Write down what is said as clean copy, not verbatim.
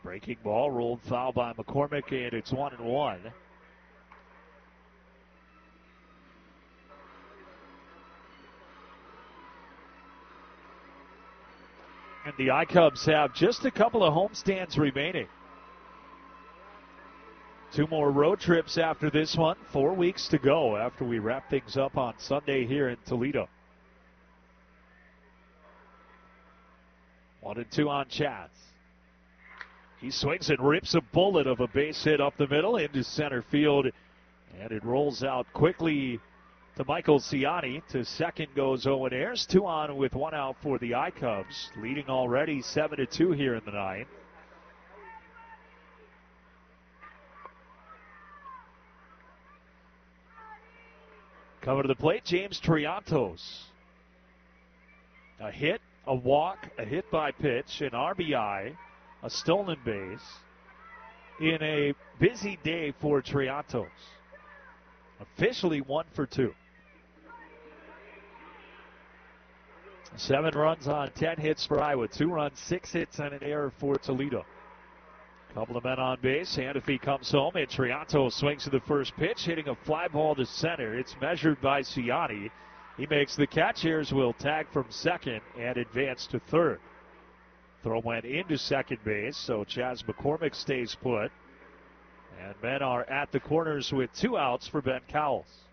Breaking ball, rolled foul by McCormick, and it's 1-1. And the I-Cubs have just a couple of homestands remaining. 2 more road trips after this one. 4 weeks to go after we wrap things up on Sunday here in Toledo. 1-2 on Chaz. He swings and rips a bullet of a base hit up the middle into center field. And it rolls out quickly to Michael Ciani. To second goes Owen Ayers. 2 on with 1 out for the I-Cubs. Leading already 7-2 here in the 9th. Coming to the plate, James Triantos. A hit, a walk, a hit by pitch, an RBI, a stolen base in a busy day for Triantos. Officially 1 for 2. 7 runs on 10 hits for Iowa. 2 runs, 6 hits, and an error for Toledo. Couple of men on base. Hanafy comes home, and Triantos swings to the first pitch, hitting a fly ball to center. It's measured by Ciani. He makes the catch. Ayers will tag from second and advance to third. Throw went into second base, so Chaz McCormick stays put. And men are at the corners with 2 outs for Ben Cowles.